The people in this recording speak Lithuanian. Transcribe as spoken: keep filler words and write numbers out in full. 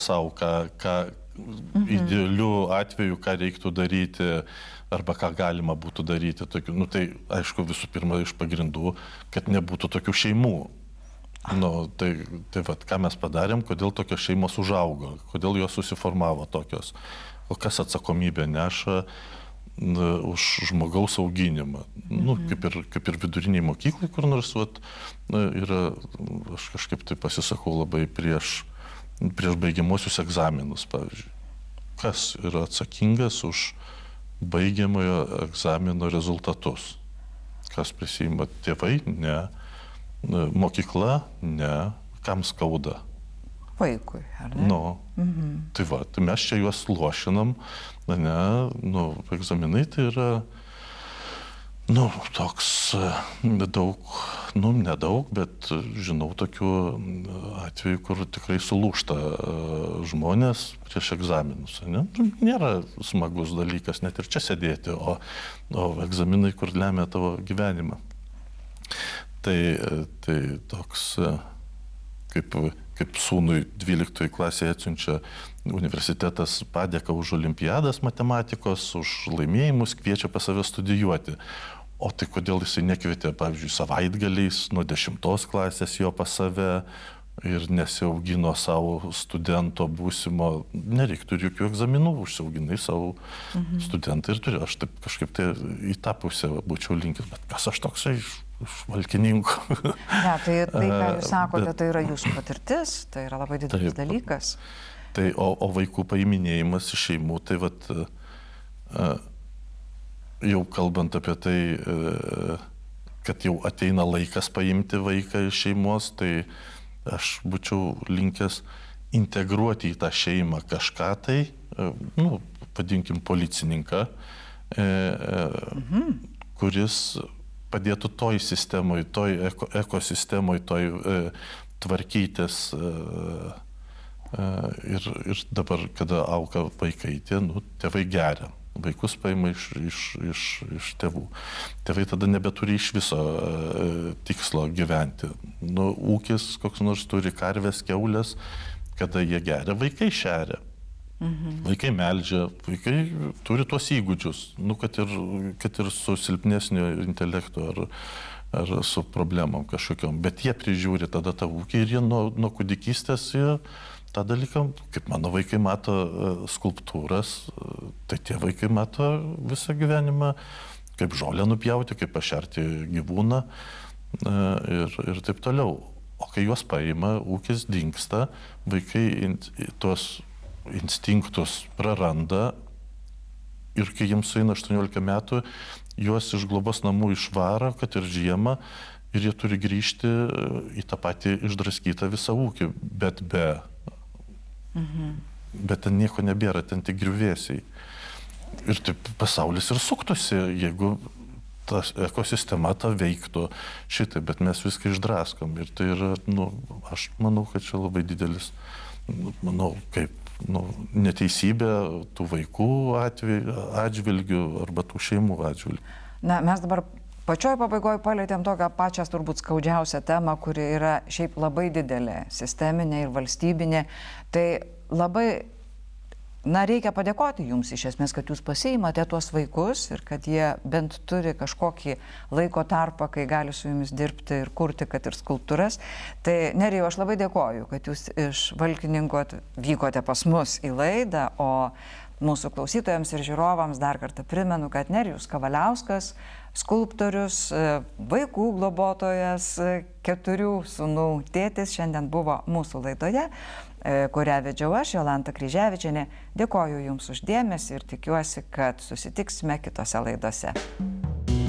savo, ką, ką mhm. idealiu atveju, ką reiktų daryti arba ką galima būtų daryti. Tokiu, nu, tai aišku, visų pirma iš pagrindų, kad nebūtų tokių šeimų. Nu, tai, tai vat, ką mes padarėm, kodėl tokios šeimos užaugo, kodėl jos susiformavo tokios, o kas atsakomybę neša na, už žmogaus auginimą. Mhm. Nu, kaip ir, kaip ir viduriniai mokyklai, kur nors vat, na, yra, aš kažkaip tai pasisakau labai prieš, prieš baigiamuosius egzaminus, pavyzdžiui. Kas yra atsakingas už baigiamojo egzamino rezultatus? Kas prisima? Tėvai? Ne. Mokykla? Ne. Kam skauda? Vaikui, ar ne? Nu, mhm. tai va, tai mes čia juos lošinam, ne, nu, egzaminai tai yra, nu, toks daug, nu, nedaug, bet žinau tokių atvejų, kur tikrai sulūžta žmonės prieš egzaminus, ne? Nėra smagus dalykas net ir čia sėdėti, o, o egzaminai, kur lemia tavo gyvenimą. Tai, tai toks, kaip, kaip sūnui dvyliktoje klasėje atsiunčia universitetas padėką už olimpiadas matematikos, už laimėjimus, kviečia pas save studijuoti. O tai kodėl jisai nekvietė, pavyzdžiui, savaitgaliais nuo dešimtos klasės jo pas save ir nesiaugino savo studento būsimo, nereiktų ir jokių egzaminų, užsiauginai savo mhm. studentą ir turiu. Aš taip kažkaip tai į tą pusę būčiau linkęs, bet kas aš toksai iš, iš valkininkų. Ne, tai tai, ką jūs sakote, bet, tai yra jūsų patirtis, tai yra labai didelis taip, dalykas. Tai, o, o vaikų paiminėjimas iš šeimų, tai vat, uh, jau kalbant apie tai, kad jau ateina laikas paimti vaiką iš šeimos, tai aš būčiau linkęs integruoti į tą šeimą kažką tai, nu, vadinkim, policininką, mhm. kuris padėtų toj sistemoje, toj eko, ekosistemoje, toj tvarkytis. Ir, ir dabar, kada auga vaikai, tie, nu, tėvai geria. Vaikus paima iš, iš, iš, iš tėvų. Tėvai tada nebeturi iš viso e, tikslo gyventi. Nu, ūkis koks nors turi karvės, kiaulės, kada jie geria, vaikai šeria. Mhm. Vaikai meldžia, vaikai turi tuos įgūdžius, nu, kad ir, kad ir su silpnesniu intelektu ar, ar su problemom kažkokiom. Bet jie prižiūri tada tą ūkį ir jie nuo, nuo kūdikystės jie tą dalyką, kaip mano vaikai mato skulptūras, tai tie vaikai mato visą gyvenimą, kaip žolę nupjauti, kaip pašerti gyvūną ir, ir taip toliau. O kai juos paima, ūkis dingsta, vaikai in, tuos instinktus praranda ir kai jiems sueina aštuoniolika metų, juos iš globos namų išvaro, kad ir žiemą, ir jie turi grįžti į tą patį išdraskytą visą ūkį, bet be Mhm. Bet ten nieko nebėra, ten tik griuvėsiai. Ir taip pasaulis ir suktųsi, jeigu ta ekosistema ta veiktų šitai, bet mes viską išdraskom. Ir tai yra, nu, aš manau, kad čia labai didelis, manau, kaip, nu, neteisybė tų vaikų atveju, atžvilgių arba tų šeimų atžvilgių. Na, mes dabar pačioj pabaigoje palėtėm tokią pačią turbūt skaudžiausią temą, kuri yra šiaip labai didelė, sisteminė ir valstybinė. Tai labai, na, reikia padėkoti jums iš esmės, kad jūs pasiimate tuos vaikus ir kad jie bent turi kažkokį laiko tarpą, kai gali su jumis dirbti ir kurti, kad ir skulptūras. Tai Nerijau, aš labai dėkoju, kad jūs iš Valkininkų vykote pas mus į laidą, o mūsų klausytojams ir žiūrovams dar kartą primenu, kad Nerijus Kavaliauskas, skulptorius, vaikų globotojas, keturių sūnų tėtis šiandien buvo mūsų laidoje, kurią vedžiau aš, Jolanta Kryževičienė. Dėkoju jums už dėmesį ir tikiuosi, kad susitiksime kitose laidose.